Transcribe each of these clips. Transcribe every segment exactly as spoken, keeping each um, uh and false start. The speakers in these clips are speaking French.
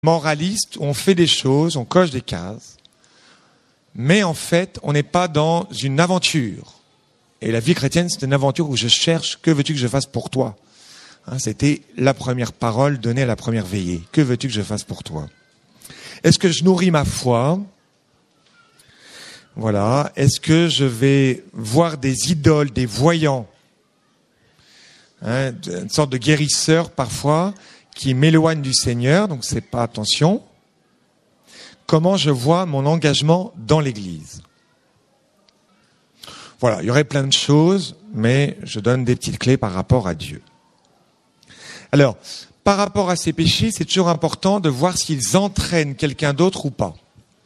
moraliste où on fait des choses, on coche des cases, mais en fait, on n'est pas dans une aventure. Et la vie chrétienne, c'est une aventure où je cherche, que veux-tu que je fasse pour toi? Hein, c'était la première parole donnée à la première veillée. Que veux-tu que je fasse pour toi? Est-ce que je nourris ma foi? Voilà. Est-ce que je vais voir des idoles, des voyants, hein, une sorte de guérisseur parfois, qui m'éloigne du Seigneur, donc c'est pas attention. Comment je vois mon engagement dans l'Église? Voilà, il y aurait plein de choses, mais je donne des petites clés par rapport à Dieu. Alors, par rapport à ces péchés, c'est toujours important de voir s'ils entraînent quelqu'un d'autre ou pas.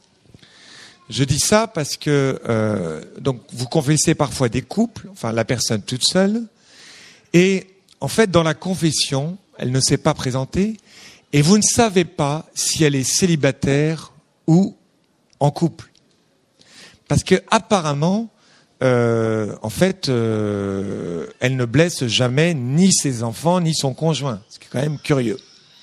Je dis ça parce que euh, donc vous confessez parfois des couples, enfin la personne toute seule, et en fait dans la confession, elle ne s'est pas présentée, et vous ne savez pas si elle est célibataire ou en couple. Parce que apparemment, euh, en fait, euh, elle ne blesse jamais ni ses enfants, ni son conjoint. Ce qui est quand même curieux.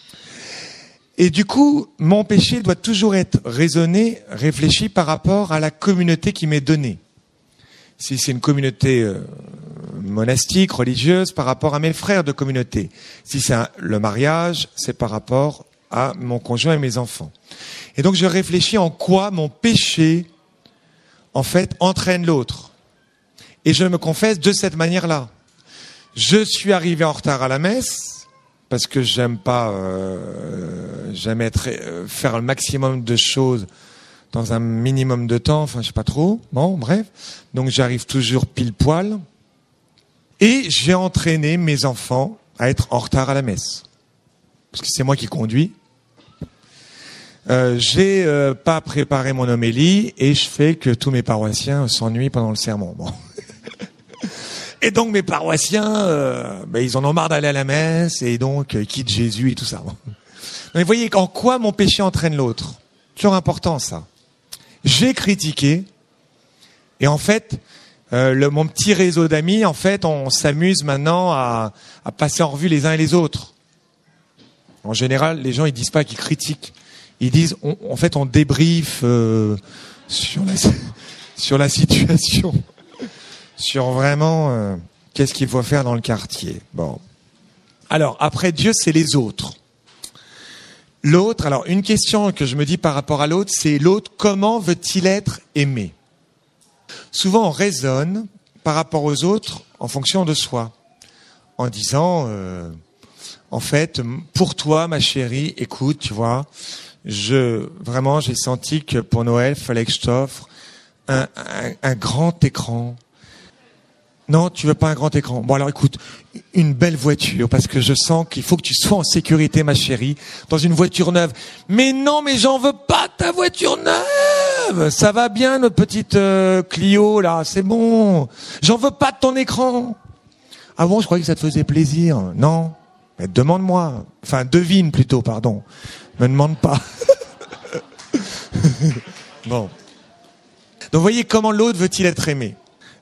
Et du coup, mon péché doit toujours être raisonné, réfléchi par rapport à la communauté qui m'est donnée. Si c'est une communauté euh, monastique, religieuse, par rapport à mes frères de communauté. Si c'est un, le mariage, c'est par rapport à mon conjoint et mes enfants. Et donc je réfléchis en quoi mon péché, en fait, entraîne l'autre. Et je me confesse de cette manière-là. Je suis arrivé en retard à la messe, parce que j'aime pas, euh, j'aime être, euh, faire le maximum de choses dans un minimum de temps, enfin je sais pas trop, bon bref, donc j'arrive toujours pile poil, et j'ai entraîné mes enfants à être en retard à la messe, parce que c'est moi qui conduis. Euh, j'ai euh, pas préparé mon homélie, et je fais que tous mes paroissiens s'ennuient pendant le sermon. Bon. Et donc mes paroissiens, euh, ben, ils en ont marre d'aller à la messe, et donc euh, quittent Jésus et tout ça. Bon. Donc, vous voyez en quoi mon péché entraîne l'autre. Toujours important ça. J'ai critiqué, et en fait, euh, le, mon petit réseau d'amis, en fait, on s'amuse maintenant à, à passer en revue les uns et les autres. En général, les gens ils disent pas qu'ils critiquent, ils disent, on, en fait, on débriefe euh, sur la sur la situation, sur vraiment euh, qu'est-ce qu'il faut faire dans le quartier. Bon, alors après Dieu, c'est les autres. L'autre, alors une question que je me dis par rapport à l'autre, c'est l'autre, comment veut-il être aimé? Souvent on raisonne par rapport aux autres en fonction de soi, en disant, euh, en fait, pour toi ma chérie, écoute, tu vois, je vraiment j'ai senti que pour Noël, il fallait que je t'offre un, un, un grand écran. Non, tu veux pas un grand écran. Bon alors écoute, une belle voiture, parce que je sens qu'il faut que tu sois en sécurité, ma chérie, dans une voiture neuve. Mais non, mais j'en veux pas ta voiture neuve. Ça va bien, notre petite euh, Clio, là, c'est bon. J'en veux pas de ton écran. Ah bon, je croyais que ça te faisait plaisir. Non, mais demande-moi. Enfin, devine plutôt, pardon. Me demande pas. Bon. Donc, vous voyez comment l'autre veut-il être aimé.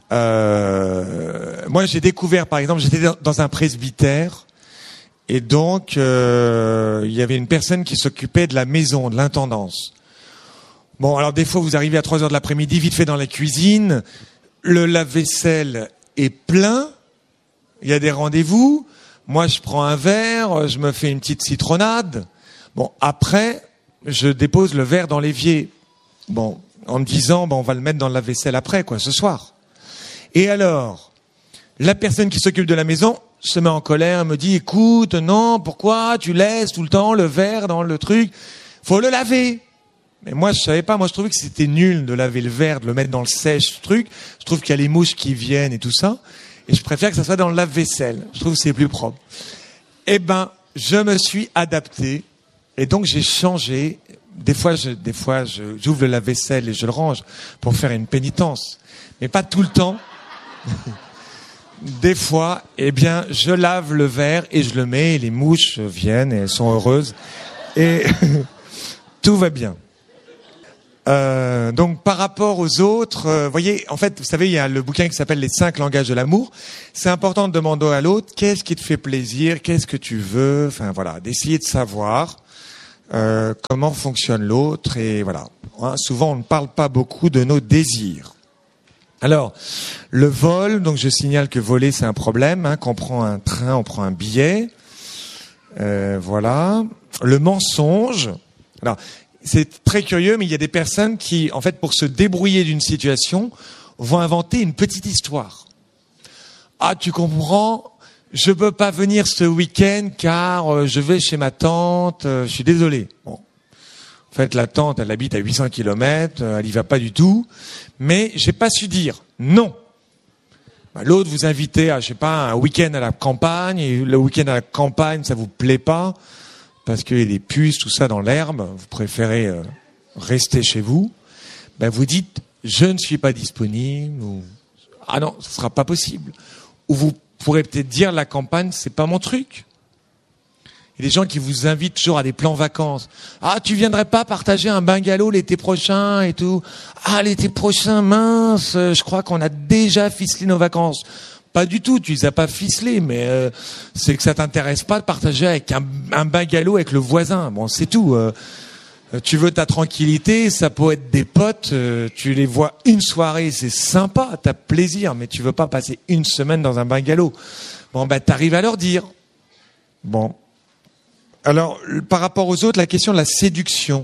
Euh, moi, j'ai découvert, par exemple, j'étais dans un presbytère, et donc euh, il y avait une personne qui s'occupait de la maison, de l'intendance. Bon, alors des fois, vous arrivez à trois heures de l'après-midi, vite fait dans la cuisine, le lave-vaisselle est plein, il y a des rendez-vous. Moi, je prends un verre, je me fais une petite citronnade. Bon, après, je dépose le verre dans l'évier. Bon, en me disant, bon, on va le mettre dans le lave-vaisselle après, quoi, ce soir. Et alors, la personne qui s'occupe de la maison se met en colère, me dit, écoute, non, pourquoi tu laisses tout le temps le verre dans le truc? Faut le laver. Mais moi, je savais pas, moi je trouvais que c'était nul de laver le verre, de le mettre dans le sèche, ce truc. Je trouve qu'il y a les mouches qui viennent et tout ça. Et je préfère que ça soit dans le lave-vaisselle. Je trouve que c'est plus propre. Eh ben, je me suis adapté. Et donc, j'ai changé. Des fois, je, des fois, je, j'ouvre le lave-vaisselle et je le range pour faire une pénitence. Mais pas tout le temps. Des fois, eh bien, je lave le verre et je le mets, et les mouches viennent et elles sont heureuses. Et tout va bien. Euh, donc, par rapport aux autres, vous euh, voyez, en fait, vous savez, il y a le bouquin qui s'appelle Les cinq langages de l'amour. C'est important de demander à l'autre, qu'est-ce qui te fait plaisir, qu'est-ce que tu veux, enfin voilà, d'essayer de savoir euh, comment fonctionne l'autre, et voilà. Hein, souvent, on ne parle pas beaucoup de nos désirs. Alors, le vol, donc je signale que voler, c'est un problème. Hein, quand on prend un train, on prend un billet. Euh, voilà. Le mensonge. Alors, c'est très curieux, mais il y a des personnes qui, en fait, pour se débrouiller d'une situation, vont inventer une petite histoire. Ah, tu comprends, je peux pas venir ce week-end car euh, je vais chez ma tante, euh, je suis désolé. Bon. En fait, la tante, elle habite à huit cents kilomètres, euh, elle y va pas du tout, mais j'ai pas su dire non. Bah, l'autre vous invitez à, je sais pas, un week-end à la campagne, et le week-end à la campagne, ça vous plaît pas, parce qu'il y a des puces, tout ça dans l'herbe, vous préférez euh, rester chez vous. Ben, vous dites, je ne suis pas disponible, ou ah non, ce sera pas possible. Ou vous pourrez peut-être dire, la campagne, c'est pas mon truc. Il y a des gens qui vous invitent toujours à des plans vacances. Ah, tu viendrais pas partager un bungalow l'été prochain et tout. Ah, l'été prochain, mince, je crois qu'on a déjà ficelé nos vacances. Pas du tout, tu les as pas ficelées, mais euh, c'est que ça t'intéresse pas de partager avec un, un bungalow avec le voisin. Bon, c'est tout. Euh, tu veux ta tranquillité, ça peut être des potes, euh, tu les vois une soirée, c'est sympa, t'as plaisir, mais tu veux pas passer une semaine dans un bungalow. Bon, ben, t'arrives à leur dire. Bon. Alors, par rapport aux autres, la question de la séduction.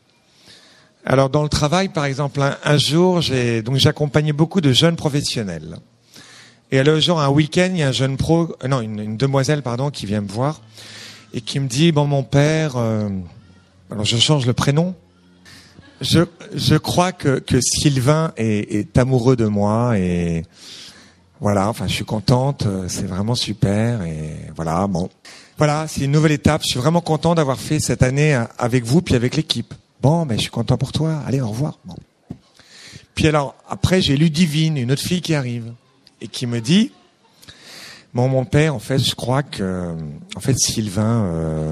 Alors, dans le travail, par exemple, un, un jour, j'ai donc j'accompagnais beaucoup de jeunes professionnels. Et alors, genre, un week-end, il y a un jeune pro, euh, non, une, une demoiselle, pardon, qui vient me voir et qui me dit, bon, mon père, euh, alors je change le prénom. Je, je crois que, que Sylvain est, est amoureux de moi et voilà, enfin, je suis contente, c'est vraiment super et voilà, bon. Voilà, c'est une nouvelle étape. Je suis vraiment content d'avoir fait cette année avec vous puis avec l'équipe. Bon, mais je suis content pour toi. Allez, au revoir. Bon. Puis alors, après, j'ai Ludivine, une autre fille qui arrive et qui me dit, bon, mon père, en fait, je crois que, en fait, Sylvain, euh,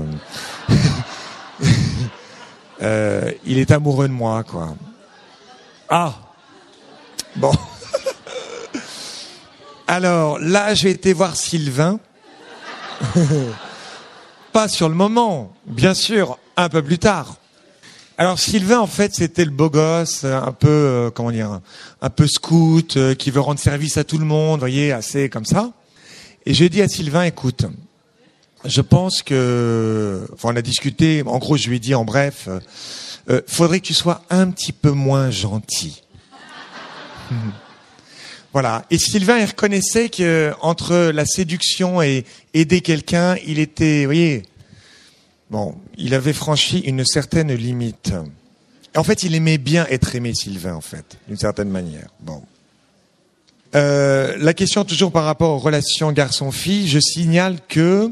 euh, il est amoureux de moi, quoi. Ah, bon. Alors là, j'ai été voir Sylvain. Pas sur le moment, bien sûr, un peu plus tard. Alors Sylvain, en fait, c'était le beau gosse, un peu, euh, comment dire, un peu scout, euh, qui veut rendre service à tout le monde, vous voyez, assez comme ça. Et j'ai dit à Sylvain, écoute, je pense que, enfin, on a discuté, en gros, je lui ai dit, en bref, euh, faudrait que tu sois un petit peu moins gentil. Voilà. Et Sylvain, il reconnaissait que entre la séduction et aider quelqu'un, il était, vous voyez, bon, il avait franchi une certaine limite. En fait, il aimait bien être aimé, Sylvain, en fait, d'une certaine manière. Bon. Euh, la question toujours par rapport aux relations garçon-fille, je signale que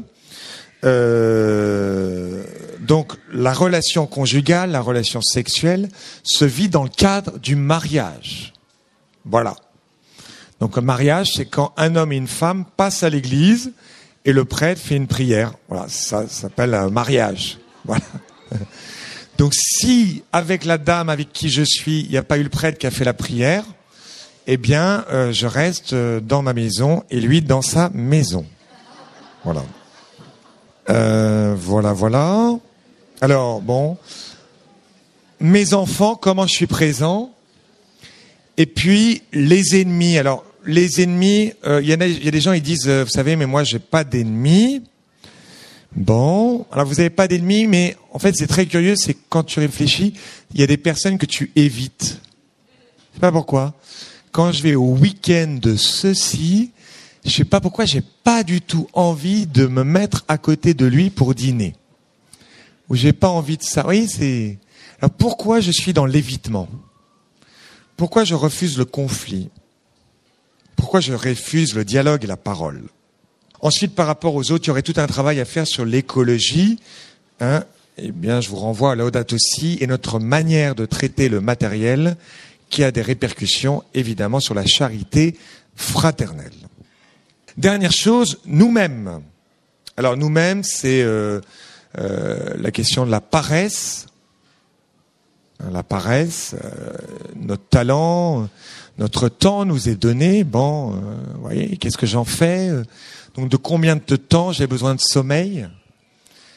euh, donc la relation conjugale, la relation sexuelle, se vit dans le cadre du mariage. Voilà. Donc, un mariage, c'est quand un homme et une femme passent à l'église et le prêtre fait une prière. Voilà, ça, ça s'appelle un mariage. Voilà. Donc, si, avec la dame avec qui je suis, il n'y a pas eu le prêtre qui a fait la prière, eh bien, euh, je reste dans ma maison et lui dans sa maison. Voilà. Euh, voilà, voilà. Alors, bon. Mes enfants, comment je suis présent ? Et puis, les ennemis. Alors, les ennemis, il euh, y, y a des gens, ils disent, euh, vous savez, mais moi, j'ai pas d'ennemis. Bon, alors vous avez pas d'ennemis, mais en fait, c'est très curieux, c'est quand tu réfléchis, il y a des personnes que tu évites. Je sais pas pourquoi. Quand je vais au week-end de ceci, je sais pas pourquoi, j'ai pas du tout envie de me mettre à côté de lui pour dîner. Ou j'ai pas envie de ça. Oui, c'est... Alors, pourquoi je suis dans l'évitement ? Pourquoi je refuse le conflit ? Pourquoi je refuse le dialogue et la parole ? Ensuite, par rapport aux autres, il y aurait tout un travail à faire sur l'écologie. Hein ? Eh bien, je vous renvoie à Laudato Si et notre manière de traiter le matériel qui a des répercussions, évidemment, sur la charité fraternelle. Dernière chose, nous-mêmes. Alors, nous-mêmes, c'est euh, euh, la question de la paresse. La paresse, euh, notre talent, notre temps nous est donné. Bon, euh, vous voyez, qu'est-ce que j'en fais ? Donc, de combien de temps j'ai besoin de sommeil ?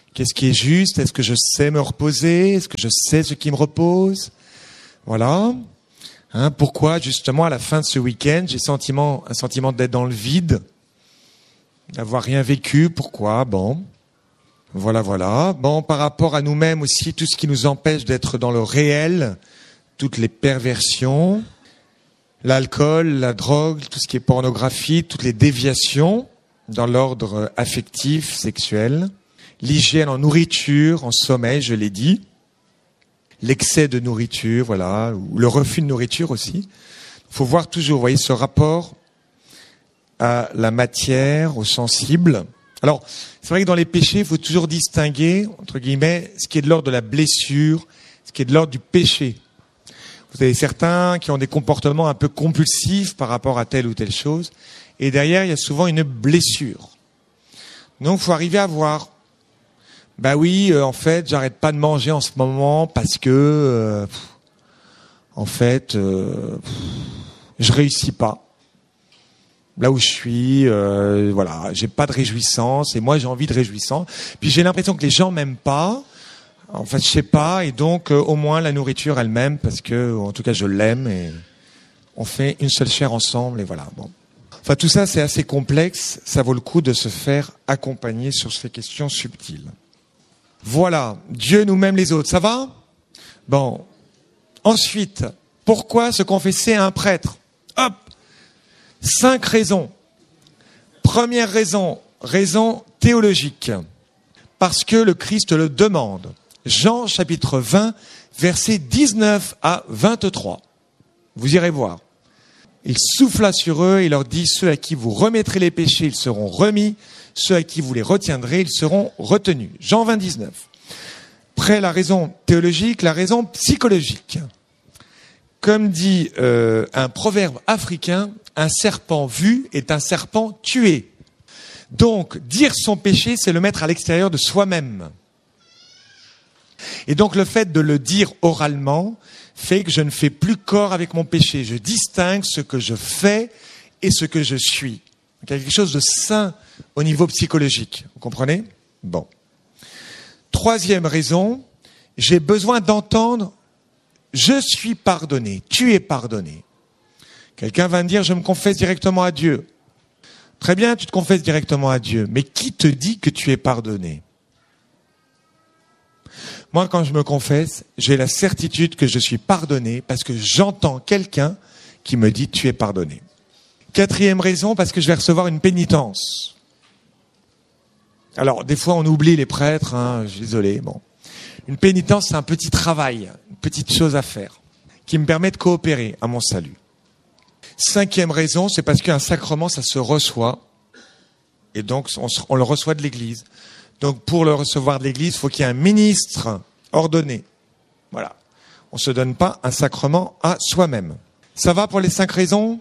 Qu'est-ce qui est juste? Est-ce que je sais me reposer? Est-ce que je sais ce qui me repose? Voilà. Hein, pourquoi, justement, à la fin de ce week-end, j'ai sentiment, un sentiment d'être dans le vide, d'avoir rien vécu? Pourquoi? Bon. Voilà, voilà. Bon, par rapport à nous-mêmes aussi, tout ce qui nous empêche d'être dans le réel, toutes les perversions, l'alcool, la drogue, tout ce qui est pornographie, toutes les déviations dans l'ordre affectif, sexuel, l'hygiène en nourriture, en sommeil, je l'ai dit, l'excès de nourriture, voilà, ou le refus de nourriture aussi. Il faut voir toujours, vous voyez, ce rapport à la matière, au sensible. Alors, c'est vrai que dans les péchés, il faut toujours distinguer, entre guillemets, ce qui est de l'ordre de la blessure, ce qui est de l'ordre du péché. Vous avez certains qui ont des comportements un peu compulsifs par rapport à telle ou telle chose, et derrière, il y a souvent une blessure. Donc, il faut arriver à voir. Bah oui, euh, en fait, j'arrête pas de manger en ce moment parce que, euh, pff, en fait, euh, pff, je réussis pas. Là où je suis, euh, voilà, j'ai pas de réjouissance et moi j'ai envie de réjouissance. Puis j'ai l'impression que les gens m'aiment pas. En fait, je sais pas, et donc euh, au moins la nourriture elle m'aime parce que, en tout cas, je l'aime et on fait une seule chair ensemble et voilà. Bon. Enfin, tout ça c'est assez complexe. Ça vaut le coup de se faire accompagner sur ces questions subtiles. Voilà, Dieu nous même les autres. Ça va? Bon. Ensuite, pourquoi se confesser à un prêtre? Hop. Cinq raisons. Première raison, raison théologique. Parce que le Christ le demande. Jean chapitre vingt, versets dix-neuf à vingt-trois. Vous irez voir. Il souffla sur eux et leur dit, ceux à qui vous remettrez les péchés, ils seront remis. Ceux à qui vous les retiendrez, ils seront retenus. Jean vingt, dix-neuf. Après la raison théologique, la raison psychologique. Comme dit euh, un proverbe africain, un serpent vu est un serpent tué. Donc, dire son péché, c'est le mettre à l'extérieur de soi-même. Et donc, le fait de le dire oralement fait que je ne fais plus corps avec mon péché. Je distingue ce que je fais et ce que je suis. Donc, il y a quelque chose de sain au niveau psychologique. Vous comprenez? Bon. Troisième raison, j'ai besoin d'entendre « je suis pardonné »,« tu es pardonné ». Quelqu'un va me dire « je me confesse directement à Dieu ». Très bien, tu te confesses directement à Dieu, mais qui te dit que tu es pardonné? Moi, quand je me confesse, j'ai la certitude que je suis pardonné parce que j'entends quelqu'un qui me dit « tu es pardonné ». Quatrième raison, parce que je vais recevoir une pénitence. Alors, des fois, on oublie les prêtres, hein, je suis désolé. Bon. Une pénitence, c'est un petit travail, une petite chose à faire, qui me permet de coopérer à mon salut. Cinquième raison, c'est parce qu'un sacrement, ça se reçoit, et donc on, on le reçoit de l'Église. Donc, pour le recevoir de l'Église, il faut qu'il y ait un ministre ordonné. Voilà. On ne se donne pas un sacrement à soi-même. Ça va pour les cinq raisons?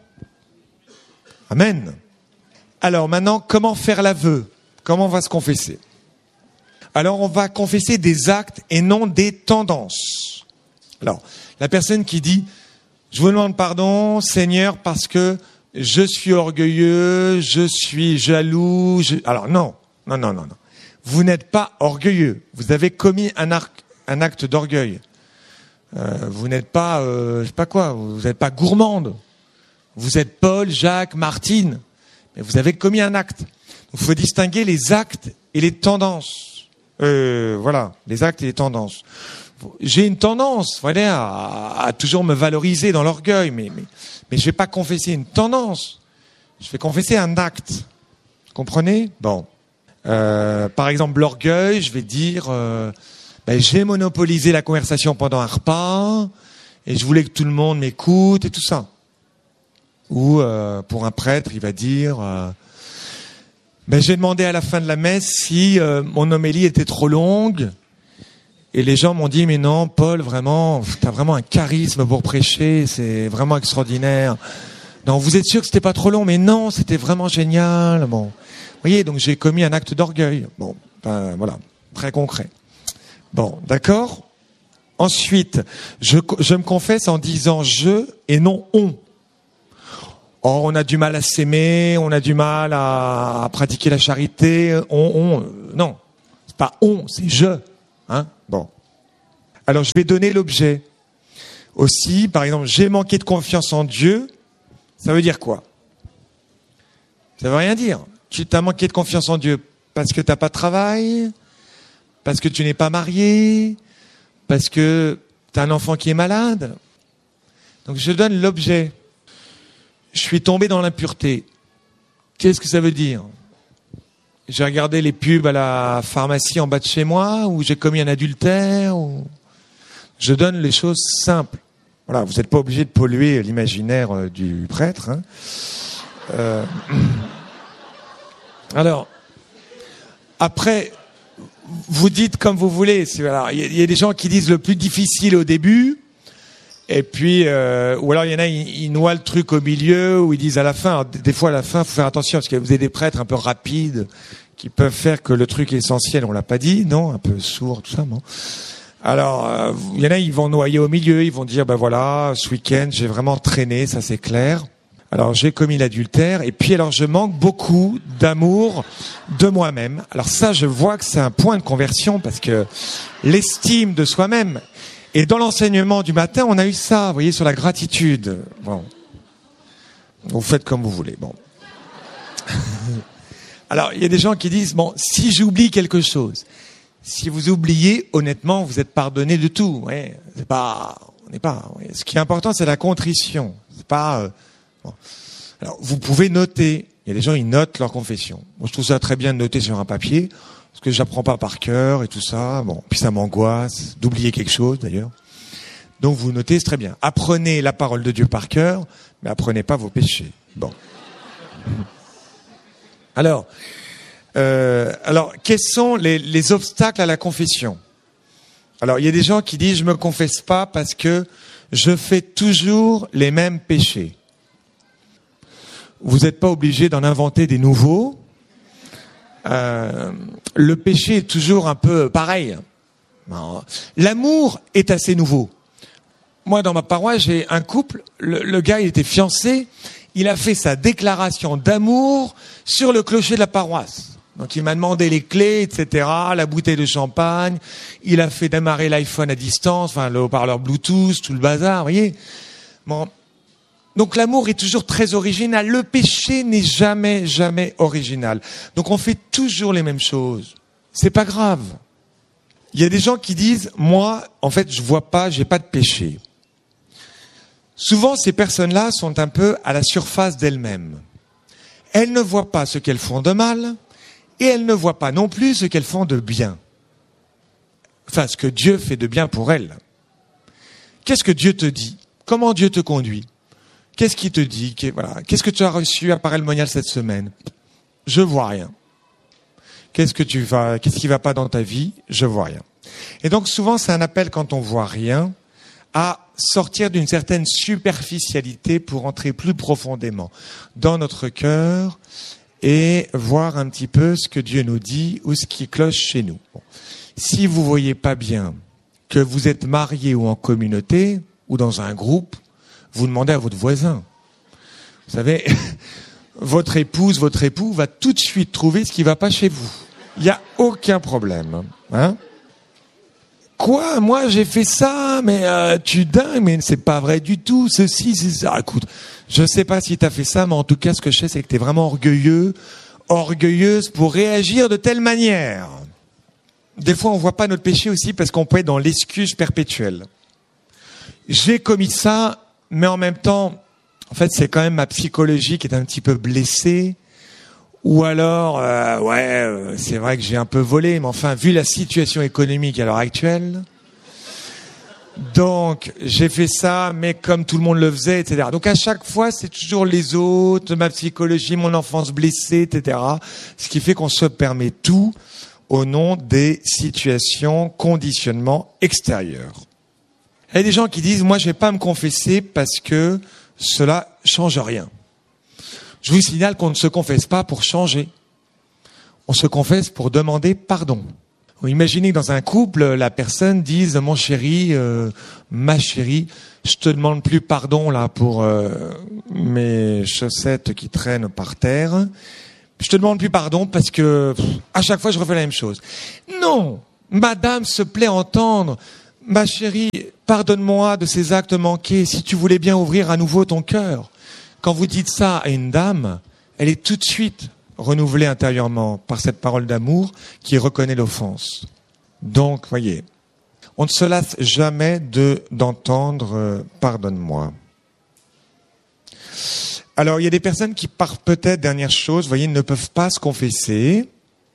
Amen. Alors maintenant, comment faire l'aveu? Comment on va se confesser? Alors, on va confesser des actes et non des tendances. Alors, la personne qui dit « Je vous demande pardon, Seigneur, parce que je suis orgueilleux, je suis jaloux. Je... » Alors non, non, non, non, non. Vous n'êtes pas orgueilleux. Vous avez commis un, arc, un acte d'orgueil. Euh, vous n'êtes pas, euh, je sais pas quoi, vous n'êtes pas gourmande. Vous êtes Paul, Jacques, Martine. Mais vous avez commis un acte. Il faut distinguer les actes et les tendances. Euh, voilà, les actes et les tendances. J'ai une tendance, voilà, à, à toujours me valoriser dans l'orgueil, mais, mais, mais je vais pas confesser une tendance. Je vais confesser un acte. Vous comprenez? Bon. Euh, par exemple, l'orgueil, je vais dire, euh, ben, j'ai monopolisé la conversation pendant un repas, et je voulais que tout le monde m'écoute, et tout ça. Ou, euh, pour un prêtre, il va dire, euh, ben, j'ai demandé à la fin de la messe si euh, mon homélie était trop longue, et les gens m'ont dit, mais non, Paul, vraiment, t'as vraiment un charisme pour prêcher, c'est vraiment extraordinaire. Non, vous êtes sûr que c'était pas trop long? Mais non, c'était vraiment génial. Bon, vous voyez, donc j'ai commis un acte d'orgueil. Bon, ben voilà, très concret. Bon, d'accord. Ensuite, je, je me confesse en disant je et non on. Or, on a du mal à s'aimer, on a du mal à, à pratiquer la charité. On, on, non, c'est pas on, c'est je. Hein? Bon. Alors, je vais donner l'objet. Aussi, par exemple, j'ai manqué de confiance en Dieu. Ça veut dire quoi? Ça veut rien dire. Tu t'as manqué de confiance en Dieu parce que t'as pas de travail, parce que tu n'es pas marié, parce que tu as un enfant qui est malade. Donc je donne l'objet. Je suis tombé dans l'impureté. Qu'est-ce que ça veut dire? J'ai regardé les pubs à la pharmacie en bas de chez moi, ou j'ai commis un adultère, ou... Je donne les choses simples. Voilà, vous n'êtes pas obligé de polluer l'imaginaire du prêtre. Hein. Euh... Alors, après, vous dites comme vous voulez. Il voilà, y, y a des gens qui disent le plus difficile au début, et puis, euh, ou alors il y en a, ils, ils noient le truc au milieu, ou ils disent à la fin. Alors, des fois, à la fin, il faut faire attention, parce que vous avez des prêtres un peu rapides, qui peuvent faire que le truc essentiel, on l'a pas dit, non, un peu sourd, tout ça, non. Alors, euh, il y en a, ils vont noyer au milieu, ils vont dire, ben voilà, ce week-end, j'ai vraiment traîné, ça c'est clair. Alors, j'ai commis l'adultère, et puis alors, je manque beaucoup d'amour de moi-même. Alors ça, je vois que c'est un point de conversion, parce que l'estime de soi-même, et dans l'enseignement du matin, on a eu ça, vous voyez, sur la gratitude. Bon. Vous faites comme vous voulez, bon. Alors, il y a des gens qui disent, bon, si j'oublie quelque chose, si vous oubliez, honnêtement, vous êtes pardonné de tout. Ouais, c'est pas, on n'est pas. Ouais. Ce qui est important, c'est la contrition. C'est pas. Euh, bon. Alors, vous pouvez noter. Il y a des gens, ils notent leur confession. Moi, je trouve ça très bien de noter sur un papier, parce que j'apprends pas par cœur et tout ça. Bon, puis ça m'angoisse d'oublier quelque chose, d'ailleurs. Donc, vous notez, c'est très bien. Apprenez la parole de Dieu par cœur, mais apprenez pas vos péchés. Bon. Alors. Euh, alors, quels sont les, les obstacles à la confession? Alors, il y a des gens qui disent, je me confesse pas parce que je fais toujours les mêmes péchés. Vous n'êtes pas obligé d'en inventer des nouveaux. Euh, le péché est toujours un peu pareil. L'amour est assez nouveau. Moi, dans ma paroisse, j'ai un couple, le, le gars, il était fiancé, il a fait sa déclaration d'amour sur le clocher de la paroisse. Donc il m'a demandé les clés, et cetera, la bouteille de champagne. Il a fait démarrer l'iPhone à distance, enfin le haut-parleur Bluetooth, tout le bazar, vous voyez. Bon. Donc l'amour est toujours très original. Le péché n'est jamais, jamais original. Donc on fait toujours les mêmes choses. C'est pas grave. Il y a des gens qui disent, moi, en fait, je vois pas, j'ai pas de péché. Souvent, ces personnes-là sont un peu à la surface d'elles-mêmes. Elles ne voient pas ce qu'elles font de mal. Et elles ne voient pas non plus ce qu'elles font de bien. Enfin, ce que Dieu fait de bien pour elles. Qu'est-ce que Dieu te dit? Comment Dieu te conduit? Qu'est-ce qu'il te dit? Voilà. Qu'est-ce que tu as reçu à Parel Monial cette semaine? Je vois rien. Qu'est-ce que tu vas, qu'est-ce qui va pas dans ta vie? Je vois rien. Et donc, souvent, c'est un appel quand on voit rien à sortir d'une certaine superficialité pour entrer plus profondément dans notre cœur et voir un petit peu ce que Dieu nous dit ou ce qui cloche chez nous. Bon. Si vous voyez pas bien que vous êtes marié ou en communauté ou dans un groupe, vous demandez à votre voisin. Vous savez, votre épouse, votre époux va tout de suite trouver ce qui va pas chez vous. Il n'y a aucun problème. Hein? Quoi? Moi, j'ai fait ça, mais euh, tu dingue, mais c'est pas vrai du tout. Ceci, c'est ça. Écoute, je sais pas si t'as fait ça, mais en tout cas, ce que je sais, c'est que t'es vraiment orgueilleux, orgueilleuse pour réagir de telle manière. Des fois, on voit pas notre péché aussi parce qu'on peut être dans l'excuse perpétuelle. J'ai commis ça, mais en même temps, en fait, c'est quand même ma psychologie qui est un petit peu blessée. Ou alors, euh, ouais, c'est vrai que j'ai un peu volé, mais enfin, vu la situation économique à l'heure actuelle, donc j'ai fait ça, mais comme tout le monde le faisait, et cetera. Donc à chaque fois, c'est toujours les autres, ma psychologie, mon enfance blessée, et cetera. Ce qui fait qu'on se permet tout au nom des situations, conditionnements extérieurs. Il y a des gens qui disent, moi, je vais pas me confesser parce que cela change rien. Je vous signale qu'on ne se confesse pas pour changer. On se confesse pour demander pardon. Vous imaginez que dans un couple, la personne dise « Mon chéri, euh, ma chérie, je te demande plus pardon là pour euh, mes chaussettes qui traînent par terre, Je te demande plus pardon parce que pff, à chaque fois je refais la même chose. Non, madame se plaît à entendre, ma chérie, pardonne-moi de ces actes manqués si tu voulais bien ouvrir à nouveau ton cœur. Quand vous dites ça à une dame, elle est tout de suite renouvelée intérieurement par cette parole d'amour qui reconnaît l'offense. Donc, voyez, on ne se lasse jamais de d'entendre euh, « pardonne-moi ». Alors, il y a des personnes qui, par peut-être, dernière chose, vous voyez, ne peuvent pas se confesser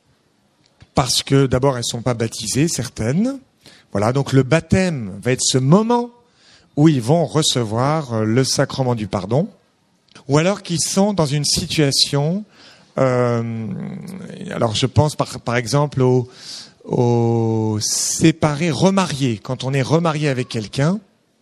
parce que, d'abord, elles ne sont pas baptisées, certaines. Voilà, donc le baptême va être ce moment où ils vont recevoir le sacrement du pardon. Ou alors qu'ils sont dans une situation... Euh, alors, je pense, par, par exemple, aux, aux séparés remariés. Quand on est remarié avec quelqu'un,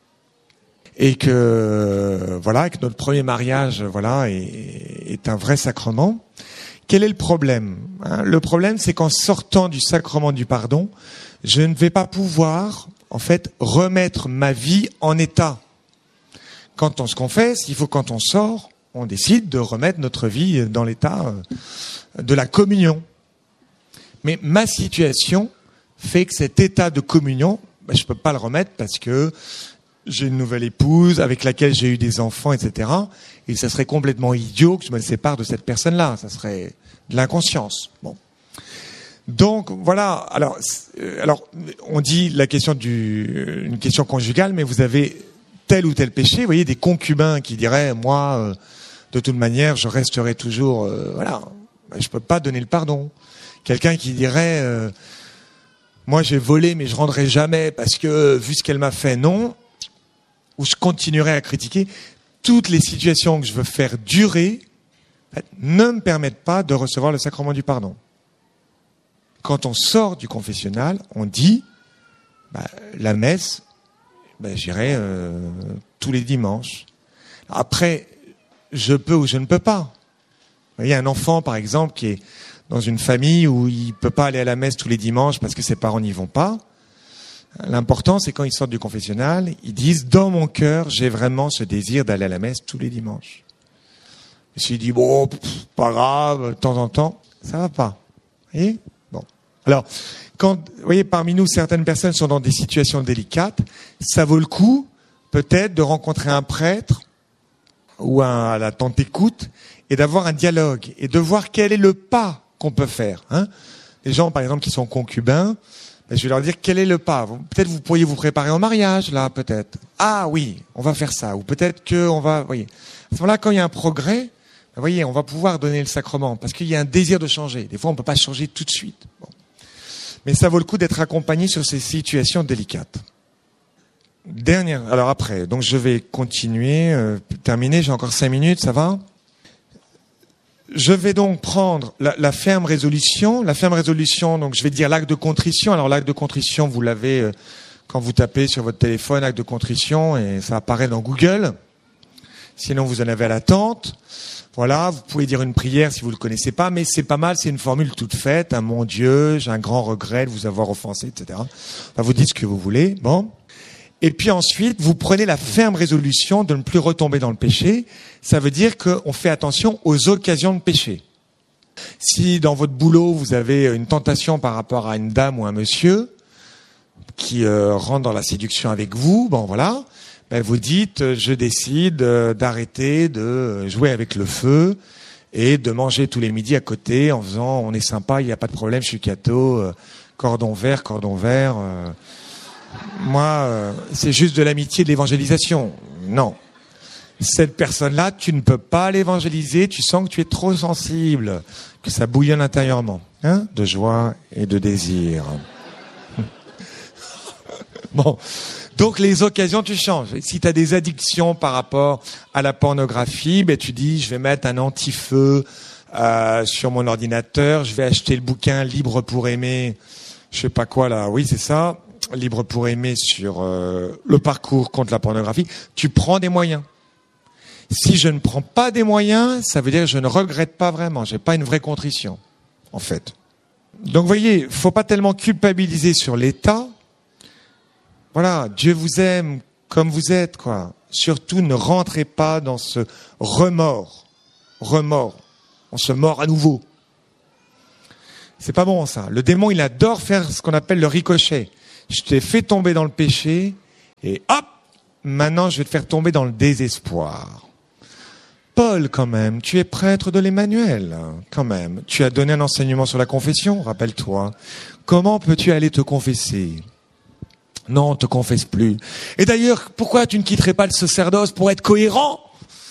et que voilà, que notre premier mariage, voilà, est, est un vrai sacrement. Quel est le problème, hein? Le problème, c'est qu'en sortant du sacrement du pardon, je ne vais pas pouvoir, en fait, remettre ma vie en état. Quand on se confesse, il faut, quand on sort, on décide de remettre notre vie dans l'état de la communion. Mais ma situation fait que cet état de communion, ben, je peux pas le remettre parce que j'ai une nouvelle épouse avec laquelle j'ai eu des enfants, et cetera. Et ça serait complètement idiot que je me sépare de cette personne-là. Ça serait de l'inconscience. Bon. Donc voilà. Alors, alors, on dit la question du, une question conjugale, mais vous avez tel ou tel péché. Vous voyez, des concubins qui diraient, moi, euh, de toute manière, je resterai toujours, euh, voilà, je peux pas donner le pardon. Quelqu'un qui dirait, euh, moi, j'ai volé, mais je rendrai jamais parce que vu ce qu'elle m'a fait, non. Où je continuerai à critiquer, toutes les situations que je veux faire durer en fait, ne me permettent pas de recevoir le sacrement du pardon. Quand on sort du confessionnal, on dit bah, la messe, bah, j'irai euh, tous les dimanches. Après, je peux ou je ne peux pas. Il y a un enfant, par exemple, qui est dans une famille où il ne peut pas aller à la messe tous les dimanches parce que ses parents n'y vont pas. L'important, c'est quand ils sortent du confessionnal, ils disent, dans mon cœur, j'ai vraiment ce désir d'aller à la messe tous les dimanches. Et s'il dit, bon, pff, pas grave, de temps en temps, ça va pas. Vous voyez? Bon. Alors, quand, vous voyez, parmi nous, certaines personnes sont dans des situations délicates, ça vaut le coup, peut-être, de rencontrer un prêtre, ou un, à la tente écoute, et d'avoir un dialogue, et de voir quel est le pas qu'on peut faire, hein. Les gens, par exemple, qui sont concubins, je vais leur dire quel est le pas. Peut-être vous pourriez vous préparer au mariage, là, peut-être. Ah oui, on va faire ça. Ou peut-être que on va, voyez. À ce moment-là, quand il y a un progrès, vous voyez, on va pouvoir donner le sacrement parce qu'il y a un désir de changer. Des fois, on peut pas changer tout de suite. Bon. Mais ça vaut le coup d'être accompagné sur ces situations délicates. Dernière. Alors après, donc je vais continuer, euh, terminer. J'ai encore cinq minutes, ça va? Je vais donc prendre la, la ferme résolution. La ferme résolution, donc je vais dire l'acte de contrition. Alors l'acte de contrition, vous l'avez euh, quand vous tapez sur votre téléphone acte de contrition et ça apparaît dans Google. Sinon, vous en avez à l'attente. Voilà, vous pouvez dire une prière si vous le connaissez pas, mais c'est pas mal. C'est une formule toute faite. Hein, mon Dieu, j'ai un grand regret de vous avoir offensé, et cetera. Enfin, vous dites ce que vous voulez. Bon. Et puis ensuite, vous prenez la ferme résolution de ne plus retomber dans le péché. Ça veut dire qu'on fait attention aux occasions de péché. Si dans votre boulot, vous avez une tentation par rapport à une dame ou un monsieur qui euh, rentre dans la séduction avec vous, bon voilà, ben vous dites, je décide euh, d'arrêter de jouer avec le feu et de manger tous les midis à côté en faisant, on est sympa, il n'y a pas de problème, je suis catho, euh, cordon vert, cordon vert... Euh, Moi, euh, c'est juste de l'amitié, de l'évangélisation. Non. Cette personne-là, tu ne peux pas l'évangéliser, tu sens que tu es trop sensible, que ça bouillonne intérieurement, hein, de joie et de désir. Bon. Donc, les occasions, tu changes. Si tu as des addictions par rapport à la pornographie, ben, tu dis, je vais mettre un anti-feu euh, sur mon ordinateur, je vais acheter le bouquin Libre pour aimer, je sais pas quoi là, oui, c'est ça. Libre pour aimer sur euh, le parcours contre la pornographie, tu prends des moyens. Si je ne prends pas des moyens, ça veut dire que je ne regrette pas vraiment, j'ai pas une vraie contrition, en fait. Donc, vous voyez, faut pas tellement culpabiliser sur l'état. Voilà, Dieu vous aime comme vous êtes, quoi. Surtout, ne rentrez pas dans ce remords. Remords. On se mord à nouveau. C'est pas bon ça. Le démon, il adore faire ce qu'on appelle le ricochet. Je t'ai fait tomber dans le péché et hop, maintenant je vais te faire tomber dans le désespoir. Paul, quand même, tu es prêtre de l'Emmanuel, quand même. Tu as donné un enseignement sur la confession, rappelle-toi. Comment peux-tu aller te confesser ? Non, on te confesse plus. Et d'ailleurs, pourquoi tu ne quitterais pas le sacerdoce pour être cohérent ?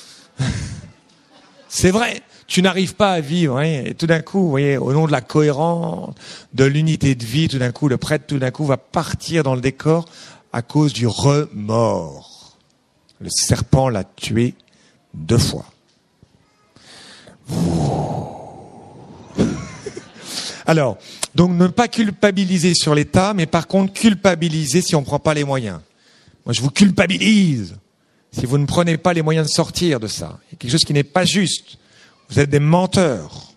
C'est vrai, tu n'arrives pas à vivre. Hein, et tout d'un coup, vous voyez, au nom de la cohérence, de l'unité de vie, tout d'un coup, le prêtre, tout d'un coup, va partir dans le décor à cause du remords. Le serpent l'a tué deux fois. Alors, donc ne pas culpabiliser sur l'État, mais par contre culpabiliser si on ne prend pas les moyens. Moi, je vous culpabilise si vous ne prenez pas les moyens de sortir de ça. Il y a quelque chose qui n'est pas juste. Vous êtes des menteurs.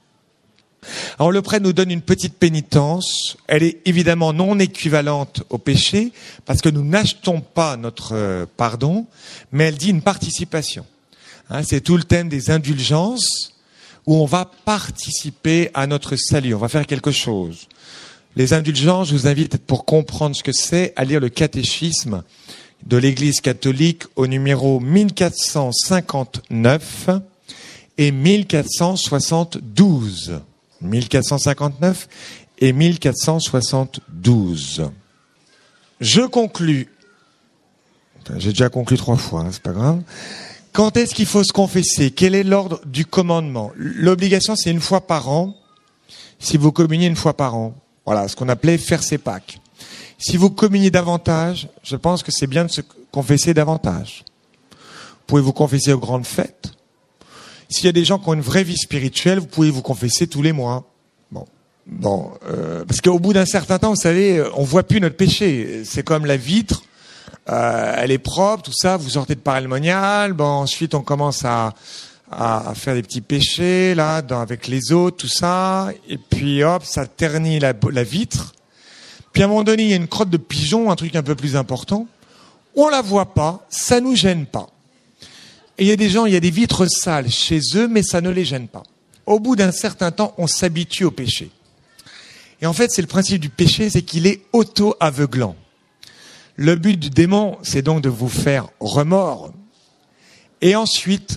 Alors le prêtre nous donne une petite pénitence. Elle est évidemment non équivalente au péché, parce que nous n'achetons pas notre pardon, mais elle dit une participation. Hein, c'est tout le thème des indulgences, où on va participer à notre salut, on va faire quelque chose. Les indulgences, je vous invite, pour comprendre ce que c'est, à lire le catéchisme de l'Église catholique au numéro mille quatre cent cinquante-neuf et mille quatre cent soixante-douze. mille quatre cent cinquante-neuf et mille quatre cent soixante-douze. Je conclus. Enfin, j'ai déjà conclu trois fois, hein, c'est pas grave. Quand est-ce qu'il faut se confesser ? Quel est l'ordre du commandement ? L'obligation, c'est une fois par an. Si vous communiez une fois par an. Voilà, ce qu'on appelait faire ses Pâques. Si vous communiez davantage, je pense que c'est bien de se confesser davantage. Vous pouvez vous confesser aux grandes fêtes. S'il y a des gens qui ont une vraie vie spirituelle, vous pouvez vous confesser tous les mois. Bon, bon, euh, parce qu'au bout d'un certain temps, vous savez, on voit plus notre péché. C'est comme la vitre. Euh, elle est propre, tout ça, vous sortez de pareil monial, bon, ensuite on commence à, à, à faire des petits péchés, là, dans, avec les autres, tout ça, et puis hop, ça ternit la, la vitre. Puis à un moment donné, il y a une crotte de pigeon, un truc un peu plus important, on la voit pas, ça nous gêne pas. Et il y a des gens, il y a des vitres sales chez eux, mais ça ne les gêne pas. Au bout d'un certain temps, on s'habitue au péché. Et en fait, c'est le principe du péché, c'est qu'il est auto-aveuglant. Le but du démon, c'est donc de vous faire remords. Et ensuite,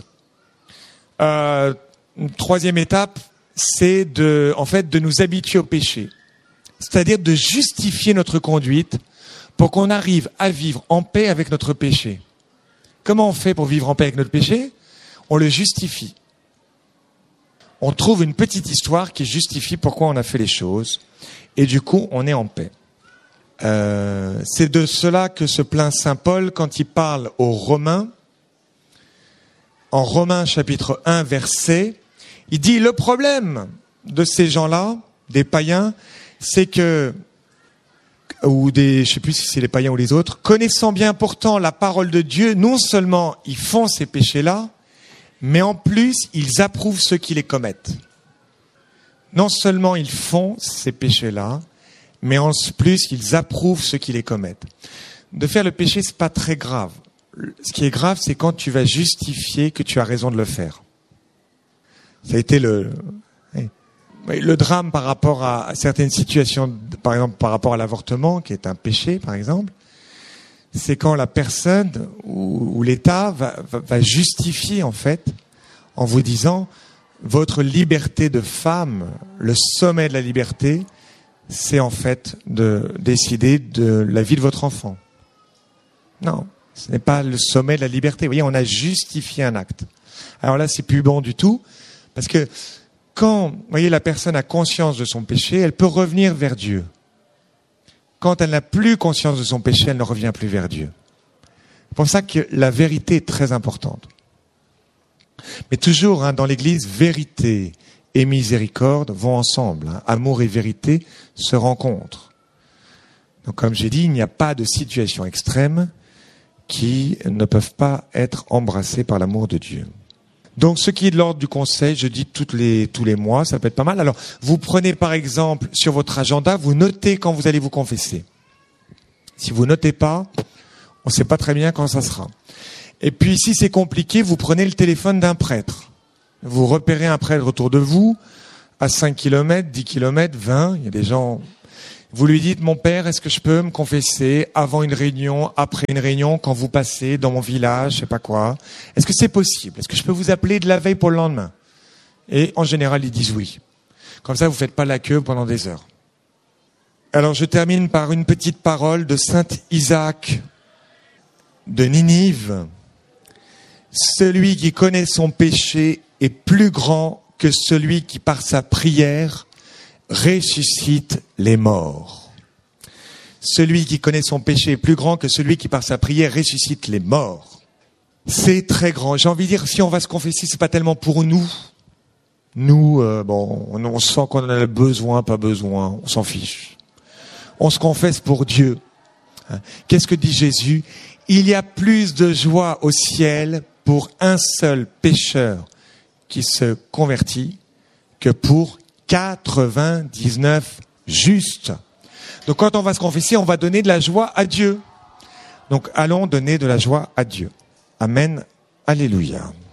euh, une troisième étape, c'est de, en fait, de nous habituer au péché. C'est-à-dire de justifier notre conduite pour qu'on arrive à vivre en paix avec notre péché. Comment on fait pour vivre en paix avec notre péché ? On le justifie. On trouve une petite histoire qui justifie pourquoi on a fait les choses. Et du coup, on est en paix. Euh, c'est de cela que se plaint saint Paul quand il parle aux Romains. En Romains chapitre un verset, il dit le problème de ces gens-là, des païens, c'est que, ou des, je sais plus si c'est les païens ou les autres, connaissant bien pourtant la parole de Dieu, non seulement ils font ces péchés-là, mais en plus ils approuvent ceux qui les commettent. Non seulement ils font ces péchés-là, mais en plus, ils approuvent ceux qui les commettent. De faire le péché, c'est pas très grave. Ce qui est grave, c'est quand tu vas justifier que tu as raison de le faire. Ça a été le, le drame par rapport à certaines situations, par exemple par rapport à l'avortement, qui est un péché, par exemple. C'est quand la personne ou, ou l'État va, va, va justifier, en fait, en vous disant, votre liberté de femme, le sommet de la liberté, c'est en fait de décider de la vie de votre enfant. Non, ce n'est pas le sommet de la liberté. Vous voyez, on a justifié un acte. Alors là, c'est plus bon du tout, parce que quand, vous voyez, la personne a conscience de son péché, elle peut revenir vers Dieu. Quand elle n'a plus conscience de son péché, elle ne revient plus vers Dieu. C'est pour ça que la vérité est très importante. Mais toujours, hein, dans l'Église, vérité et miséricorde vont ensemble. Hein. Amour et vérité se rencontrent. Donc, comme j'ai dit, il n'y a pas de situation extrême qui ne peuvent pas être embrassées par l'amour de Dieu. Donc, ce qui est de l'ordre du conseil, je dis toutes les, tous les mois, ça peut être pas mal. Alors, vous prenez par exemple sur votre agenda, vous notez quand vous allez vous confesser. Si vous notez pas, on ne sait pas très bien quand ça sera. Et puis, si c'est compliqué, vous prenez le téléphone d'un prêtre. Vous repérez un prêtre autour de vous, à cinq kilomètres, dix kilomètres, vingt. Il y a des gens... Vous lui dites, mon père, est-ce que je peux me confesser avant une réunion, après une réunion, quand vous passez dans mon village, je sais pas quoi. Est-ce que c'est possible? Est-ce que je peux vous appeler de la veille pour le lendemain? Et en général, ils disent oui. Comme ça, vous faites pas la queue pendant des heures. Alors, je termine par une petite parole de saint Isaac de Ninive. Celui qui connaît son péché est plus grand que celui qui, par sa prière, ressuscite les morts. Celui qui connaît son péché est plus grand que celui qui, par sa prière, ressuscite les morts. C'est très grand. J'ai envie de dire, si on va se confesser, c'est pas tellement pour nous. Nous, euh, bon, on, on sent qu'on en a besoin, pas besoin, on s'en fiche. On se confesse pour Dieu. Qu'est-ce que dit Jésus? Il y a plus de joie au ciel pour un seul pécheur qui se convertit que pour quatre-vingt-dix-neuf justes. Donc quand on va se confesser, on va donner de la joie à Dieu. Donc allons donner de la joie à Dieu. Amen. Alléluia.